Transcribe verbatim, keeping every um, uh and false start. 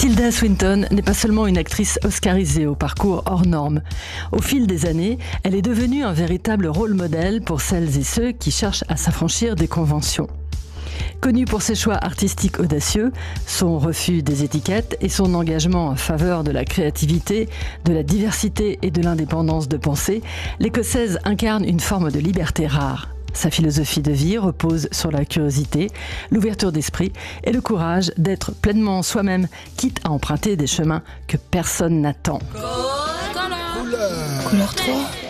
Tilda Swinton n'est pas seulement une actrice oscarisée au parcours hors norme. Au fil des années, elle est devenue un véritable rôle modèle pour celles et ceux qui cherchent à s'affranchir des conventions. Connue pour ses choix artistiques audacieux, son refus des étiquettes et son engagement en faveur de la créativité, de la diversité et de l'indépendance de pensée, l'Écossaise incarne une forme de liberté rare. Sa philosophie de vie repose sur la curiosité, l'ouverture d'esprit et le courage d'être pleinement soi-même, quitte à emprunter des chemins que personne n'attend. Couleur, Couleur trois.